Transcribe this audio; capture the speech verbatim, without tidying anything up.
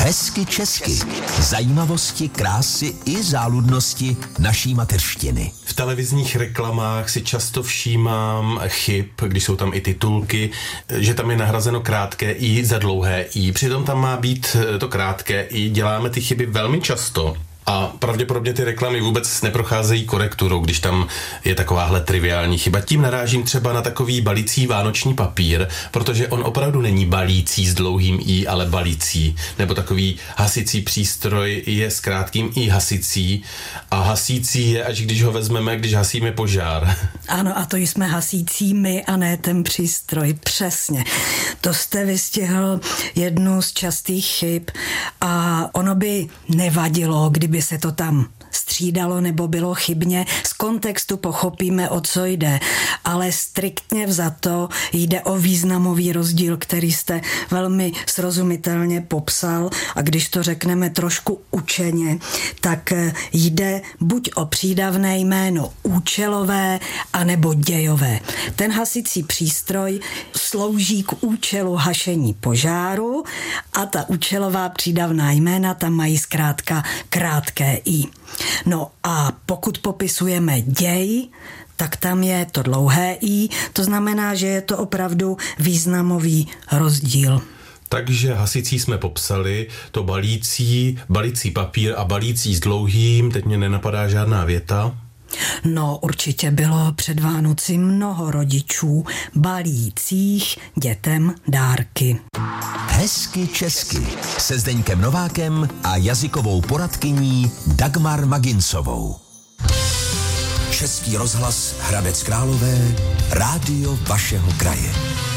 Hezky česky. Zajímavosti, krásy i záludnosti naší mateřštiny. V televizních reklamách si často všímám chyb, když jsou tam i titulky, že tam je nahrazeno krátké i za dlouhé i. Přitom tam má být to krátké i. Děláme ty chyby velmi často. A pravděpodobně ty reklamy vůbec neprocházejí korekturou, když tam je takováhle triviální chyba. Tím narážím třeba na takový balící vánoční papír, protože on opravdu není balící s dlouhým i, ale balící. Nebo takový hasicí přístroj je s krátkým i hasicí. A hasící je, až když ho vezmeme, když hasíme požár. Ano, a to jsme hasící my a ne ten přístroj. Přesně. To jste vystihl jednu z častých chyb a ono by nevadilo, kdyby by se to tam střídalo nebo bylo chybně. Z kontextu pochopíme, o co jde, ale striktně vzato jde o významový rozdíl, který jste velmi srozumitelně popsal, a když to řekneme trošku učeně, tak jde buď o přídavné jméno účelové, anebo dějové. Ten hasicí přístroj slouží k účelu hašení požáru a ta účelová přídavná jména tam mají zkrátka krátké i. No a pokud popisujeme děj, tak tam je to dlouhé i, to znamená, že je to opravdu významový rozdíl. Takže hasicí jsme popsali, to balící, balící papír a balící s dlouhým, teď mě nenapadá žádná věta. No, určitě bylo před Vánoci mnoho rodičů balících dětem dárky. Hezky česky se Zdeňkem Novákem a jazykovou poradkyní Dagmar Maginsovou. Český rozhlas Hradec Králové, rádio vašeho kraje.